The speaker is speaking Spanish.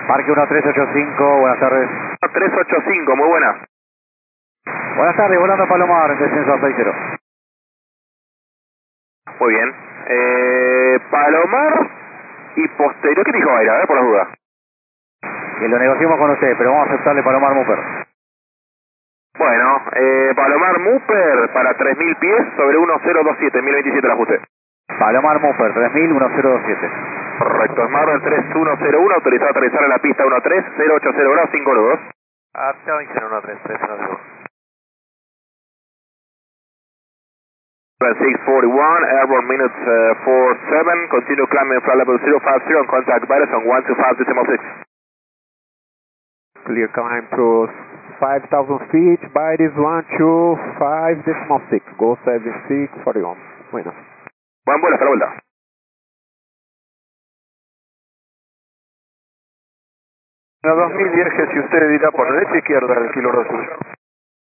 Parque 1385, buenas tardes. 385, muy buena. Buenas tardes, volando Palomar, en descenso a 60. Muy bien. Palomar y posterior, ¿qué dijo Aira? Por las dudas. Que lo negociamos con usted, pero vamos a aceptarle Palomar Mupper. Bueno, Palomar Mupper para 3000 pies sobre 1027, 1027 el ajuste. Palomar Mupper, 3000, 1027. Correcto, Smart 3101, autorizado a aterrizar en la pista 13080 grados 5 nudos. Uptown 133, 641, airborne minutes 47, continue climbing flight level 050 and contact Virus on 125.6. Clear climb to 5,000 feet, Bides 125.6, go 7641. Bueno. Buen vuelo, hasta la vuelta. A 2010 que si usted dirá por derecha izquierda el kilo azul.